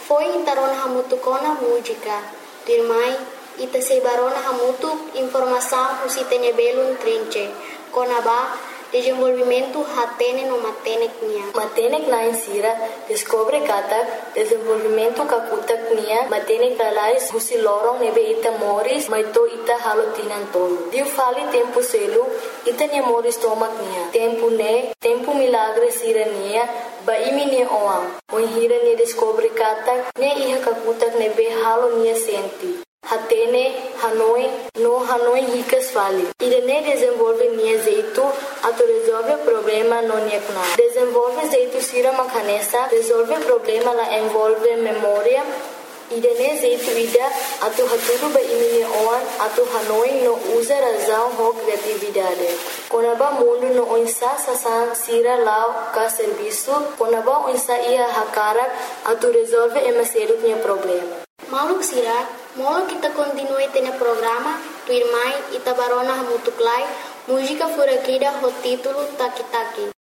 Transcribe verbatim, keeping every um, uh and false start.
Foi intarona hamutu kona música. Dirmai, ita sebarona hamutu informação usitene belun trinche. Kona ba, desenvolvimento hatene no matenek nia. Matenek na insira, descobre kata, desenvolvimento kakutak nia, matenek lalais husilorong nebe ita moris, maito ita halotinan tolo. Diu fali tempo selu, ita nia moris tomak nia. Tempo ne, tempo milagre sira nia, ba imi nia oam. Oinhira nia descobre kata, ne iha kakutak nebe halo nia senti. Hatene, Hanoi, no Hanoi ricas fali. Irene desenvolve nia zeito, ato resolve problema no nia kuna. Desenvolve zeito sira makanesa, resolve problema la envolve memória. Irene zeito ida, ato haturu ba imini oan, ato Hanoi no usa razão ho criatividade. Konaba mundo no oinsa sasan sira lao ka serviço, konaba oinsa ia hakarak, ato resolve emaseru nia problema. Mauluk sira, molo kita continue tene programa, tu irmãe Itabarona Hamutuklai, música furakida ho título Taki Taki.